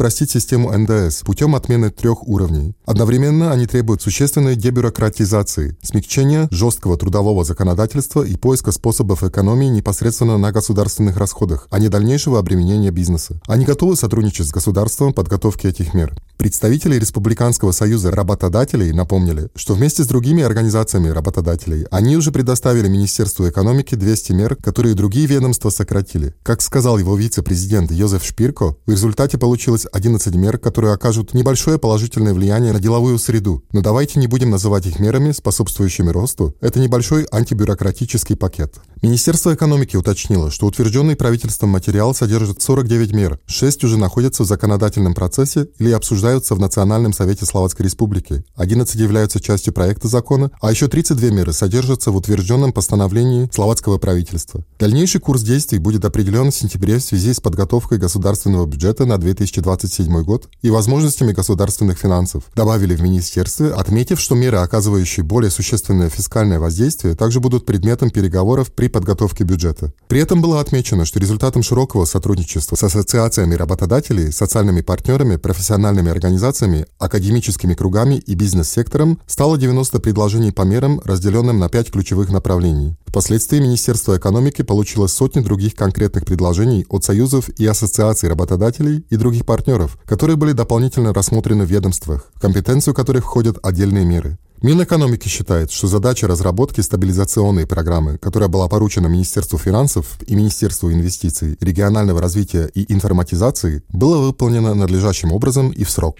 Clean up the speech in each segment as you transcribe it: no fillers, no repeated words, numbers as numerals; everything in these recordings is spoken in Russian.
упростить систему НДС путем отмены 3 уровней. Одновременно они требуют существенной дебюрократизации, смягчения жесткого трудового законодательства и поиска способов экономии непосредственно на государственных расходах, а не дальнейшего обременения бизнеса. Они готовы сотрудничать с государством в подготовке этих мер. Представители Республиканского союза работодателей напомнили, что вместе с другими организациями работодателей они уже предоставили Министерству экономики 200 мер, которые другие ведомства сократили. Как сказал его вице-президент Йозеф Шпирко, в результате получилось 11 мер, которые окажут небольшое положительное влияние на деловую среду. Но давайте не будем называть их мерами, способствующими росту. Это небольшой антибюрократический пакет. Министерство экономики уточнило, что утвержденный правительством материал содержит 49 мер, 6 уже находятся в законодательном процессе или обсуждаются в Национальном совете Словацкой Республики, 11 являются частью проекта закона, а еще 32 меры содержатся в утвержденном постановлении словацкого правительства. Дальнейший курс действий будет определен в сентябре в связи с подготовкой государственного бюджета на 2027 год и возможностями государственных финансов, добавили в министерстве, отметив, что меры, оказывающие более существенное фискальное воздействие, также будут предметом переговоров при подготовке бюджета. При этом было отмечено, что результатом широкого сотрудничества с ассоциациями работодателей, социальными партнерами, профессиональными организациями, академическими кругами и бизнес-сектором стало 90 предложений по мерам, разделенным на 5 ключевых направлений. Впоследствии Министерство экономики получило сотни других конкретных предложений от союзов и ассоциаций работодателей и других партнеров, которые были дополнительно рассмотрены в ведомствах, в компетенцию которых входят отдельные меры. Минэкономики считает, что задача разработки стабилизационной программы, которая была поручена Министерству финансов и Министерству инвестиций, регионального развития и информатизации, была выполнена надлежащим образом и в срок.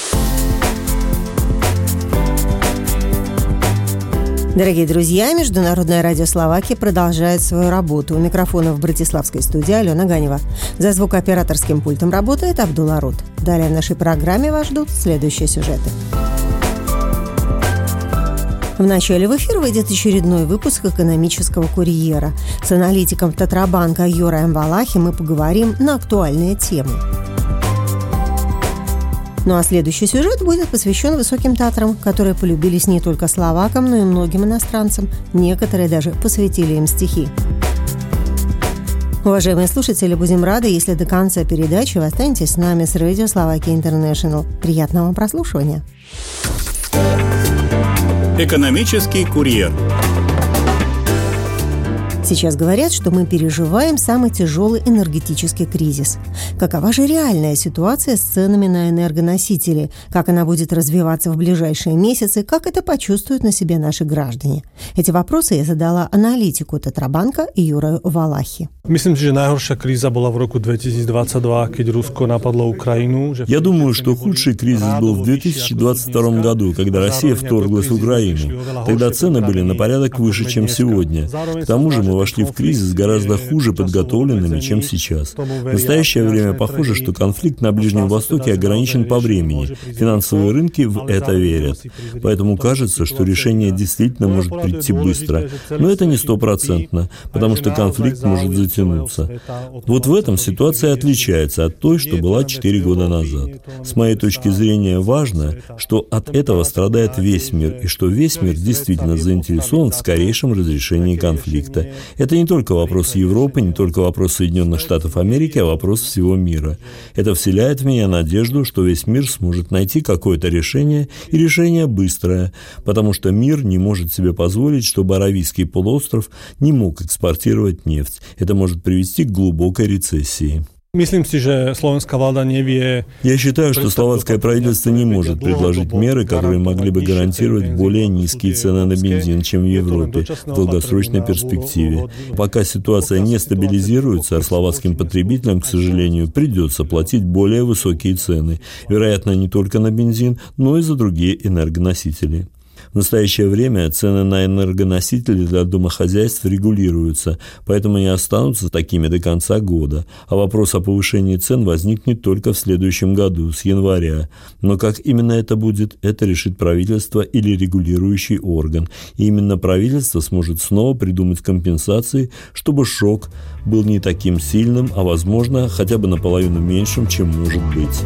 Дорогие друзья, Международное радио Словакии продолжает свою работу. У микрофона в братиславской студии Алена Ганева. За звукооператорским пультом работает Абдулла Рут. Далее в нашей программе вас ждут следующие сюжеты. В начале в эфир выйдет очередной выпуск «Экономического курьера». С аналитиком Тетрабанка Юраем Валахи мы поговорим на актуальные темы. Ну а следующий сюжет будет посвящен Высоким Татрам, которые полюбились не только словакам, но и многим иностранцам. Некоторые даже посвятили им стихи. Уважаемые слушатели, будем рады, если до конца передачи вы останетесь с нами с Радио Словакия Интернешнл. Приятного вам прослушивания. Экономический курьер. Сейчас говорят, что мы переживаем самый тяжелый энергетический кризис. Какова же реальная ситуация с ценами на энергоносители? Как она будет развиваться в ближайшие месяцы? Как это почувствуют на себе наши граждане? Эти вопросы я задала аналитику Тетрабанка Юраю Валахи. Myslím si, že najhoršia kríza bola v roku 2022, keď Rusko napadlo Украину. Я думаю, что худший кризис был в 2022 году, когда Россия вторглась в Украину. Тогда цены были на порядок выше, чем сегодня. К тому же мы вошли в кризис гораздо хуже подготовленными, чем сейчас. В настоящее время похоже, что конфликт на Ближнем Востоке ограничен по времени. Финансовые рынки в это верят. Поэтому кажется, что решение действительно может прийти быстро. Но это не 100%, потому что конфликт может затянуться. Вот в этом ситуация отличается от той, что была 4 года назад. С моей точки зрения важно, что от этого страдает весь мир, и что весь мир действительно заинтересован в скорейшем разрешении конфликта. Это не только вопрос Европы, не только вопрос Соединенных Штатов Америки, а вопрос всего мира. Это вселяет в меня надежду, что весь мир сможет найти какое-то решение, и решение быстрое, потому что мир не может себе позволить, чтобы Аравийский полуостров не мог экспортировать нефть. Это может привести к глубокой рецессии. Я считаю, что словацкое правительство не может предложить меры, которые могли бы гарантировать более низкие цены на бензин, чем в Европе в долгосрочной перспективе. Пока ситуация не стабилизируется, словацким потребителям, к сожалению, придется платить более высокие цены, вероятно, не только на бензин, но и за другие энергоносители. В настоящее время цены на энергоносители для домохозяйств регулируются, поэтому не останутся такими до конца года. А вопрос о повышении цен возникнет только в следующем году, с января. Но как именно это будет, это решит правительство или регулирующий орган. И именно правительство сможет снова придумать компенсации, чтобы шок был не таким сильным, а, возможно, хотя бы наполовину меньшим, чем может быть.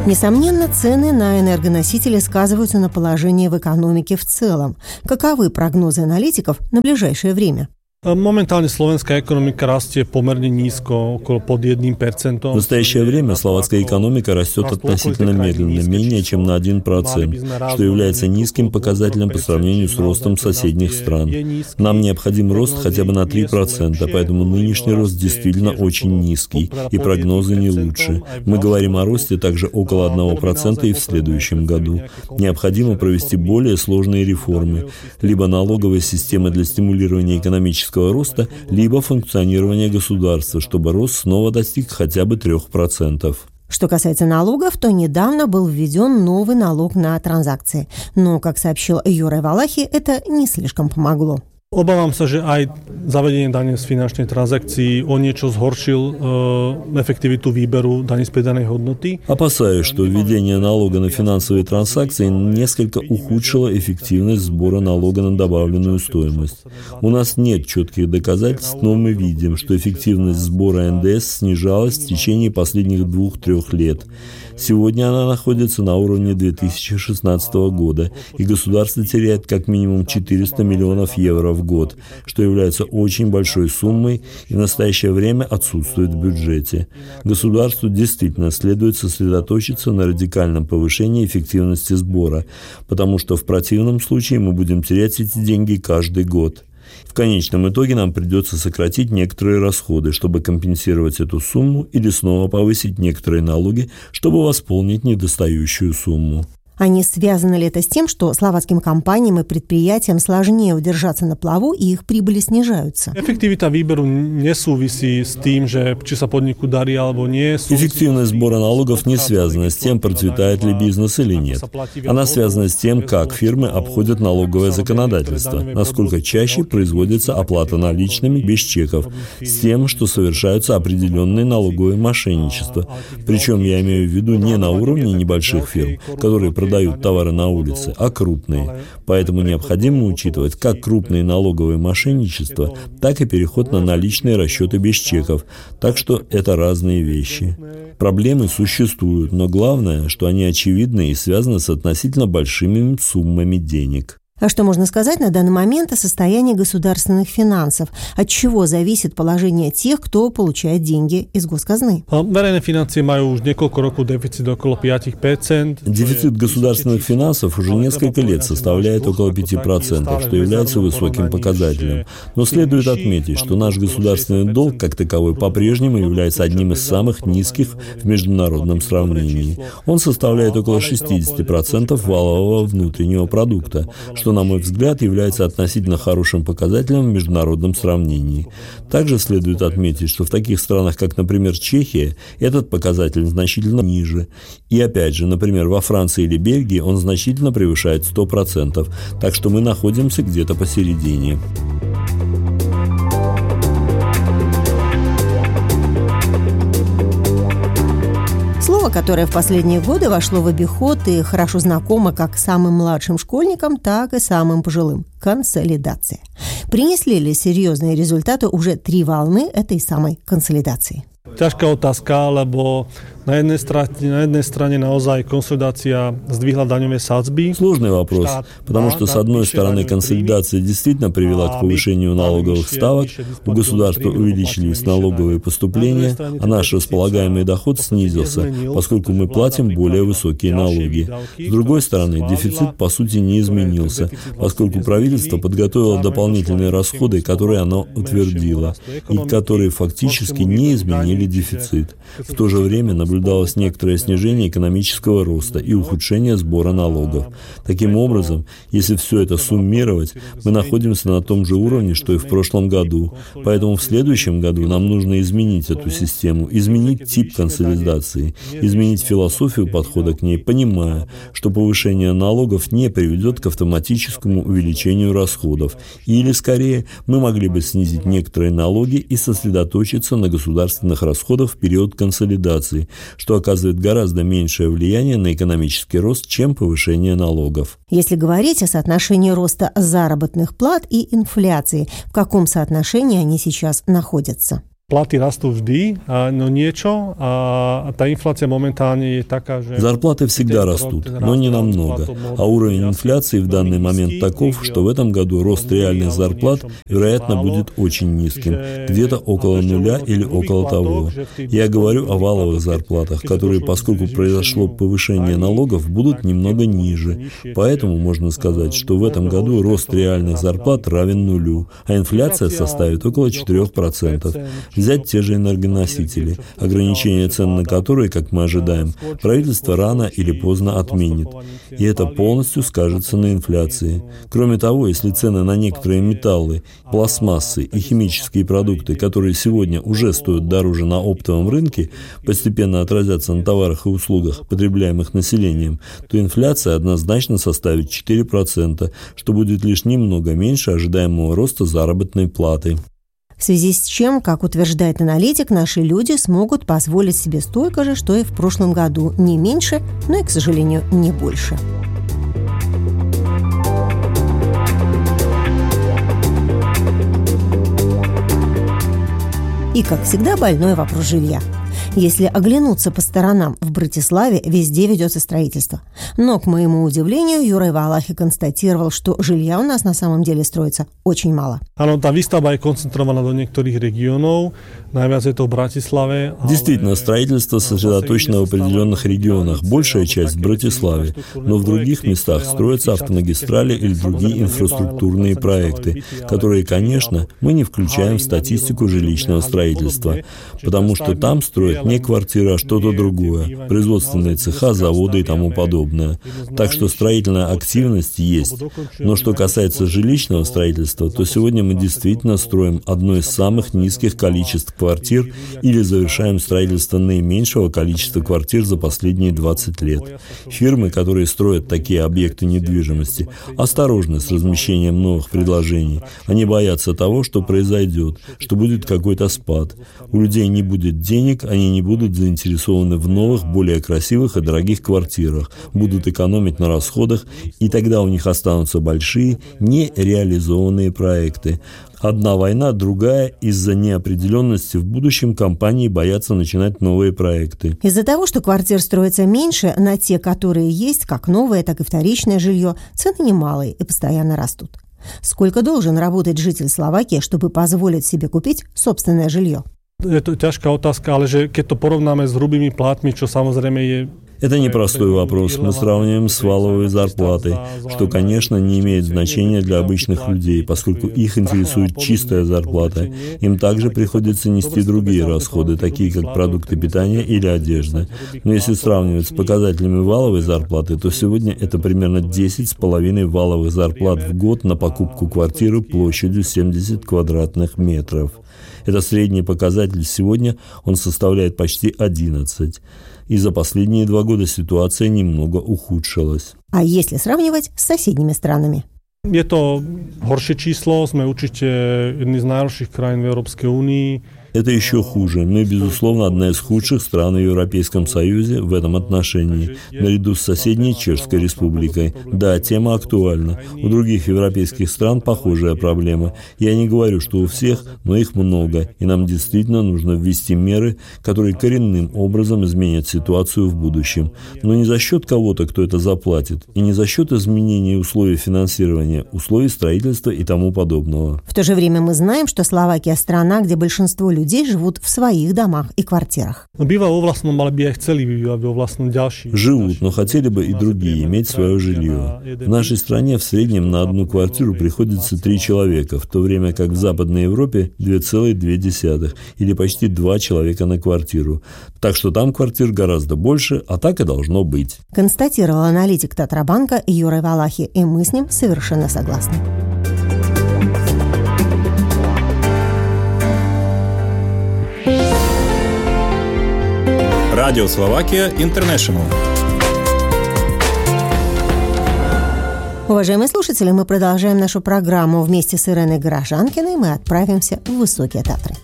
Несомненно, цены на энергоносители сказываются на положении в экономике в целом. Каковы прогнозы аналитиков на ближайшее время? Momentálne slovenská ekonomika rastie pomerne nízko, okolo pod 1%. В настоящее время словацкая экономика растет относительно медленно, менее чем на 1%, что является низким показателем по сравнению с ростом соседних стран. Нам необходим рост хотя бы на 3%, поэтому нынешний рост действительно очень низкий, и прогнозы не лучше. Мы говорим о росте также около 1% и в следующем году. Необходимо провести более сложные реформы, либо налоговые системы для стимулирования экономического роста, либо функционирование государства, чтобы рост снова достиг хотя бы 3%. Что касается налогов, то недавно был введен новый налог на транзакции. Но, как сообщил Юрий Валахи, это не слишком помогло. Obávam sa, že aj zavedenie dane z finančnej transakcií o niečo zhoršil efektivitu výberu dane z pridanej hodnoty. Опасаюсь, что введение налога на финансовые транзакции несколько ухудшило эффективность сбора налога на добавленную стоимость. У нас нет четких доказательств, но мы видим, что эффективность сбора НДС снижалась в течение последних 2-3 лет. Сегодня она находится на уровне 2016 года, и государство теряет как минимум 400 миллионов евро в год, что является очень большой суммой и в настоящее время отсутствует в бюджете. Государству действительно следует сосредоточиться на радикальном повышении эффективности сбора, потому что в противном случае мы будем терять эти деньги каждый год. В конечном итоге нам придется сократить некоторые расходы, чтобы компенсировать эту сумму, или снова повысить некоторые налоги, чтобы восполнить недостающую сумму. А не связано ли это с тем, что словацким компаниям и предприятиям сложнее удержаться на плаву и их прибыли снижаются? Эффективita výberu nesúvisí с тем, že či sa podniku darí alebo nie. Эффективность сбора налогов не связана с тем, процветает ли бизнес или нет. Она связана с тем, как фирмы обходят налоговое законодательство, насколько чаще производится оплата наличными без чеков, с тем, что совершаются определенные налоговые мошенничества. Причем я имею в виду не на уровне небольших фирм, которые продают товары на улице, а крупные. Поэтому необходимо учитывать как крупные налоговые мошенничества, так и переход на наличные расчеты без чеков. Так что это разные вещи. Проблемы существуют, но главное, что они очевидны и связаны с относительно большими суммами денег. А что можно сказать на данный момент о состоянии государственных финансов? От чего зависит положение тех, кто получает деньги из госказны? Verejné financie majú už niekoľko rokov deficit okolo 5%. Дефицит государственных финансов уже несколько лет составляет около 5%, что является высоким показателем. Но следует отметить, что наш государственный долг как таковой по-прежнему является одним из самых низких в международном сравнении. Он составляет около 60% валового внутреннего продукта, что, на мой взгляд, является относительно хорошим показателем в международном сравнении. Также следует отметить, что в таких странах, как, например, Чехия, этот показатель значительно ниже. И опять же, например, во Франции или Бельгии он значительно превышает 100%, так что мы находимся где-то посередине. Слово, которое в последние годы вошло в обиход и хорошо знакомо как самым младшим школьникам, так и самым пожилым – консолидация. Принесли ли серьезные результаты уже 3 волны этой самой консолидации? Ťažká otázka, lebo na jednej strane naozaj konsolidácia zdvihla daňové sadzby. Сложный вопрос, потому что, с одной стороны, консолидация действительно привела к повышению налоговых ставок, у государства увеличились налоговые поступления, а наш располагаемый доход снизился, поскольку мы платим более высокие налоги. С другой стороны, дефицит, по сути, не изменился, поскольку правительство подготовило дополнительные расходы, которые оно утвердило, и которые фактически не изменили дефицит. В то же время наблюдалось некоторое снижение экономического роста и ухудшение сбора налогов. Таким образом, если все это суммировать, мы находимся на том же уровне, что и в прошлом году. Поэтому в следующем году нам нужно изменить эту систему, изменить тип консолидации, изменить философию подхода к ней, понимая, что повышение налогов не приведет к автоматическому увеличению расходов. Или, скорее, мы могли бы снизить некоторые налоги и сосредоточиться на государственных расходах в период консолидации, что оказывает гораздо меньшее влияние на экономический рост, чем повышение налогов. Если говорить о соотношении роста заработных плат и инфляции, в каком соотношении они сейчас находятся? Platy rastú vždy, no niečo, a tá inflácia momentálne je taká, že... Зарплаты всегда растут, но не намного. А уровень инфляции в данный момент таков, что в этом году рост реальных зарплат, вероятно, будет очень низким, где-то около нуля или около того. Я говорю о валовых зарплатах, которые, поскольку произошло повышение налогов, будут немного ниже. Поэтому можно сказать, что в этом году рост реальных зарплат равен нулю, а инфляция составит около 4%. Взять те же энергоносители, ограничение цен на которые, как мы ожидаем, правительство рано или поздно отменит. И это полностью скажется на инфляции. Кроме того, если цены на некоторые металлы, пластмассы и химические продукты, которые сегодня уже стоят дороже на оптовом рынке, постепенно отразятся на товарах и услугах, потребляемых населением, то инфляция однозначно составит 4%, что будет лишь немного меньше ожидаемого роста заработной платы. В связи с чем, как утверждает аналитик, наши люди смогут позволить себе столько же, что и в прошлом году. Не меньше, но и, к сожалению, не больше. И, как всегда, больной вопрос жилья. Если оглянуться по сторонам, в Братиславе везде ведется строительство. Но, к моему удивлению, Юрай Валахи констатировал, что жилья у нас на самом деле строится очень мало. Действительно, строительство сосредоточено в определенных регионах, большая часть в Братиславе, но в других местах строятся автомагистрали или другие инфраструктурные проекты, которые, конечно, мы не включаем в статистику жилищного строительства, потому что там строят не квартиры, а что-то другое, производственные цеха, заводы и тому подобное. Так что строительная активность есть. Но что касается жилищного строительства, то сегодня мы действительно строим одно из самых низких количеств квартир или завершаем строительство наименьшего количества квартир за последние 20 лет. Фирмы, которые строят такие объекты недвижимости, осторожны с размещением новых предложений. Они боятся того, что произойдет, что будет какой-то спад. У людей не будет денег, они не будут заинтересованы в новых, более красивых и дорогих квартирах, будут экономить на расходах, и тогда у них останутся большие, нереализованные проекты. Одна война, другая. Из-за неопределенности в будущем компании боятся начинать новые проекты. Из-за того, что квартир строится меньше, на те, которые есть, как новое, так и вторичное жилье, цены немалые и постоянно растут. Сколько должен работать житель Словакии, чтобы позволить себе купить собственное жилье? Je to ťažká otázka, ale že keď to porovnáme s hrubými plátmi, čo samozrejme je... Это непростой вопрос. Мы сравниваем с валовой зарплатой, что, конечно, не имеет значения для обычных людей, поскольку их интересует чистая зарплата. Им также приходится нести другие расходы, такие как продукты питания или одежда. Но если сравнивать с показателями валовой зарплаты, то сегодня это примерно 10,5 валовых зарплат в год на покупку квартиры площадью 70 квадратных метров. Это средний показатель сегодня, он составляет почти 11. И за последние 2 года ситуация немного ухудшилась. А если сравнивать с соседними странами? Je to horšie číslo, sme určite jedni z najhorších krajín v Európskej únii. Это еще хуже. Мы, безусловно, одна из худших стран в Европейском Союзе в этом отношении, наряду с соседней Чешской Республикой. Да, тема актуальна. У других европейских стран похожая проблема. Я не говорю, что у всех, но их много, и нам действительно нужно ввести меры, которые коренным образом изменят ситуацию в будущем. Но не за счет кого-то, кто это заплатит, и не за счет изменения условий финансирования, условий строительства и тому подобного. В то же время мы знаем, что Словакия – страна, где большинство людей живут в своих домах и квартирах. Живут, но хотели бы и другие иметь свое жилье. В нашей стране в среднем на одну квартиру приходится 3 человека, в то время как в Западной Европе 2,2 или почти 2 человека на квартиру. Так что там квартир гораздо больше, а так и должно быть. Констатировал аналитик Татрабанка Юрай Валахи, и мы с ним совершенно согласны. Радио Словакия Интернешнл. Уважаемые слушатели, мы продолжаем нашу программу. Вместе с Иреной Горожанкиной мы отправимся в Высокие Татры.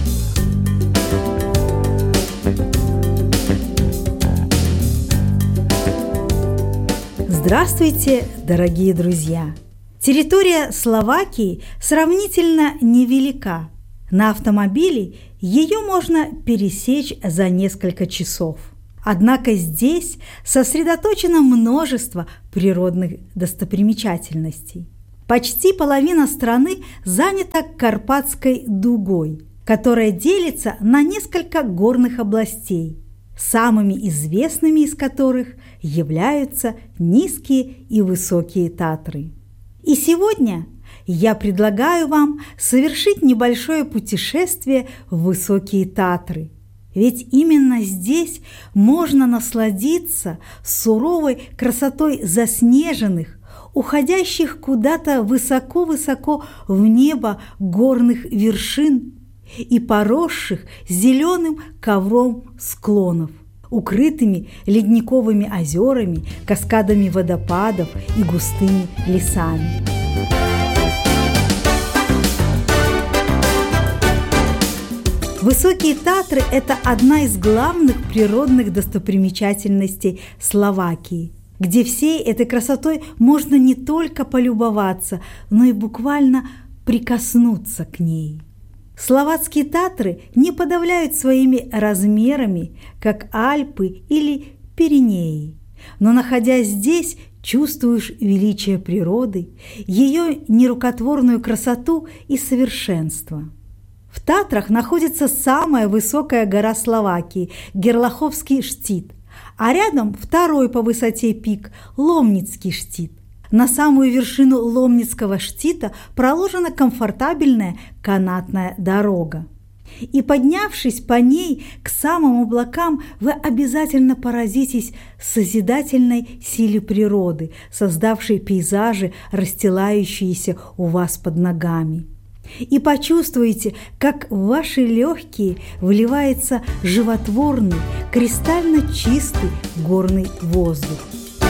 Здравствуйте, дорогие друзья! Территория Словакии сравнительно невелика. На автомобиле ее можно пересечь за несколько часов. Однако здесь сосредоточено множество природных достопримечательностей. Почти половина страны занята Карпатской дугой, которая делится на несколько горных областей, самыми известными из которых являются низкие и высокие Татры. И сегодня я предлагаю вам совершить небольшое путешествие в высокие Татры. Ведь именно здесь можно насладиться суровой красотой заснеженных, уходящих куда-то высоко-высоко в небо горных вершин и поросших зеленым ковром склонов, укрытыми ледниковыми озерами, каскадами водопадов и густыми лесами. Высокие Татры – это одна из главных природных достопримечательностей Словакии, где всей этой красотой можно не только полюбоваться, но и буквально прикоснуться к ней. Словацкие Татры не подавляют своими размерами, как Альпы или Пиренеи, но, находясь здесь, чувствуешь величие природы, ее нерукотворную красоту и совершенство. В Татрах находится самая высокая гора Словакии – Герлаховский штит, а рядом второй по высоте пик – Ломницкий штит. На самую вершину Ломницкого штита проложена комфортабельная канатная дорога. И поднявшись по ней к самым облакам, вы обязательно поразитесь созидательной силе природы, создавшей пейзажи, расстилающиеся у вас под ногами. И почувствуете, как в ваши легкие вливается животворный, кристально чистый горный воздух.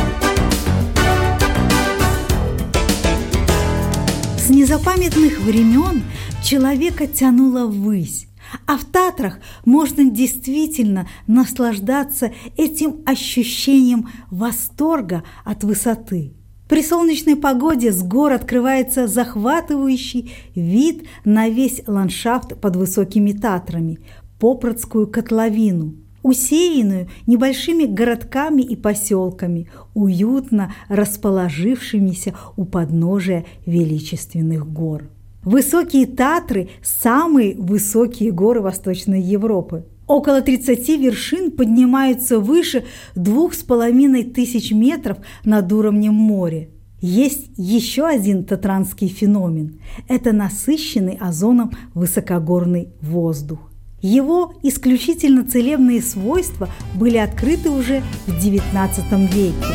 С незапамятных времен человека тянуло ввысь, а в Татрах можно действительно наслаждаться этим ощущением восторга от высоты. При солнечной погоде с гор открывается захватывающий вид на весь ландшафт под высокими Татрами, Попрадскую котловину, усеянную небольшими городками и поселками, уютно расположившимися у подножия величественных гор. Высокие Татры – самые высокие горы Восточной Европы. Около 30 вершин поднимаются выше 2500 метров над уровнем моря. Есть еще один татранский феномен – это насыщенный озоном высокогорный воздух. Его исключительно целебные свойства были открыты уже в XIX веке.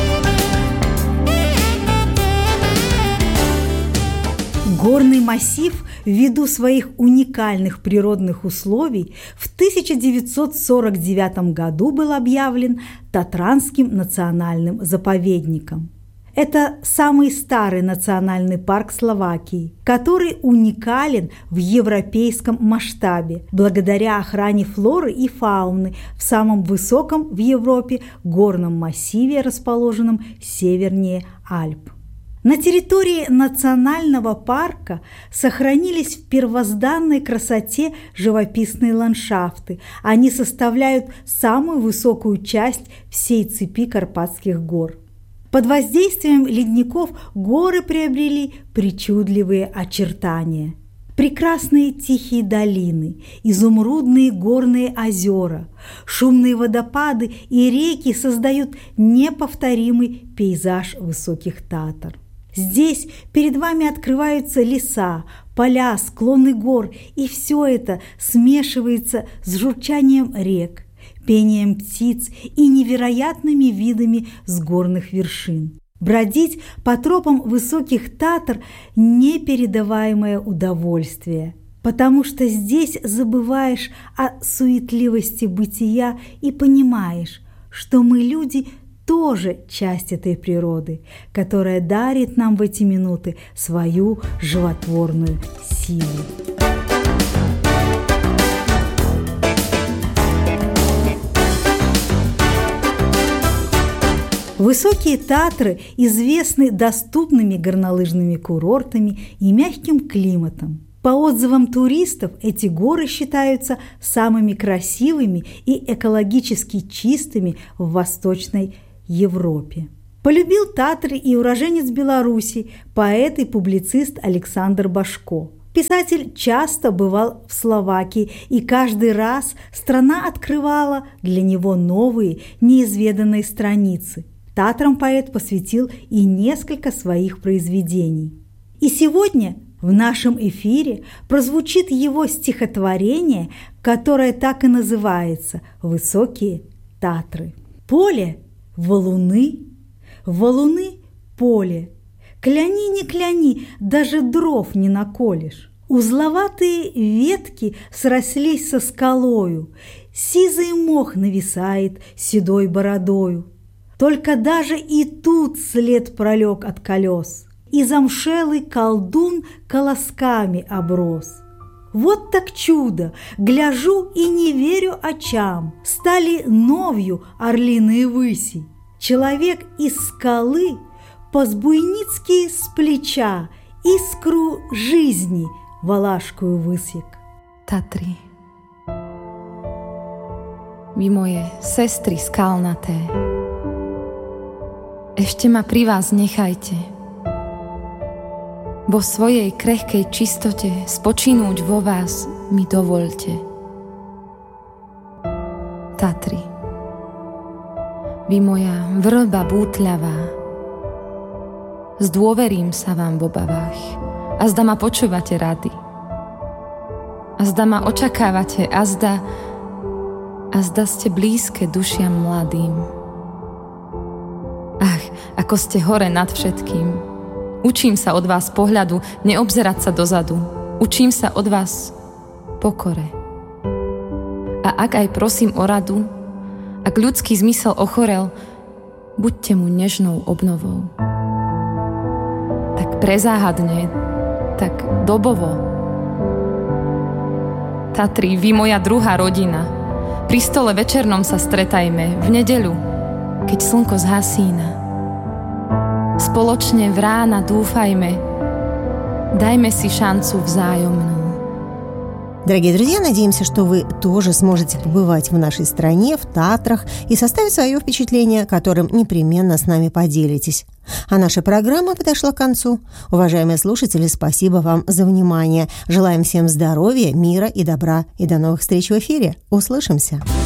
Горный массив ввиду своих уникальных природных условий в 1949 году был объявлен Татранским национальным заповедником. Это самый старый национальный парк Словакии, который уникален в европейском масштабе благодаря охране флоры и фауны в самом высоком в Европе горном массиве, расположенном севернее Альп. На территории национального парка сохранились в первозданной красоте живописные ландшафты. Они составляют самую высокую часть всей цепи Карпатских гор. Под воздействием ледников горы приобрели причудливые очертания. Прекрасные тихие долины, изумрудные горные озера, шумные водопады и реки создают неповторимый пейзаж высоких Татр. Здесь перед вами открываются леса, поля, склоны гор, и все это смешивается с журчанием рек, пением птиц и невероятными видами с горных вершин. Бродить по тропам высоких Татр – непередаваемое удовольствие, потому что здесь забываешь о суетливости бытия и понимаешь, что мы, люди, тоже часть этой природы, которая дарит нам в эти минуты свою животворную силу. Высокие Татры известны доступными горнолыжными курортами и мягким климатом. По отзывам туристов, эти горы считаются самыми красивыми и экологически чистыми в Восточной Европе. Полюбил Татры и уроженец Беларуси, поэт и публицист Александр Башко. Писатель часто бывал в Словакии, и каждый раз страна открывала для него новые, неизведанные страницы. Татрам поэт посвятил и несколько своих произведений. И сегодня в нашем эфире прозвучит его стихотворение, которое так и называется «Высокие Татры». Поле – валуны, валуны – поле. Кляни, не кляни, даже дров не наколешь. Узловатые ветки срослись со скалою, сизый мох нависает седой бородою. Только даже и тут след пролег от колес, и замшелый колдун колосками оброс. Вот так чудо! Гляжу и не верю очам. Стали новью орлиные выси. Человек из скалы по-збуйницки с плеча искру жизни валашкую высек. Tatry. Vy moje sestry skalnaté, ešte ma pri vás nechajte. Vo svojej krehkej čistote spočinúť vo vás mi dovoľte. Tatry. Vy moja vrba bútľavá, zdôverím sa vám v obavách a zda ma počúvate rady. A zda ma očakávate a zda ste blízke dušiam mladým. Ach, ako ste hore nad všetkým. Učím sa od vás pohľadu, neobzerať sa dozadu. Učím sa od vás pokore. A ak aj prosím o radu, ak ľudský zmysel ochorel, buďte mu nežnou obnovou. Tak prezáhadne, tak dobovo. Tatry, vy moja druhá rodina. Pri stole večernom sa stretajme, v nedeľu, keď slnko zhasína. Spoločne v rána dúfajme, дайме си шансу взаимную. Дорогие друзья, надеемся, что вы тоже сможете побывать в нашей стране, в Татрах и составить свое впечатление, которым непременно с нами поделитесь. А наша программа подошла к концу. Уважаемые слушатели, спасибо вам за внимание. Желаем всем здоровья, мира и добра. И до новых встреч в эфире. Услышимся.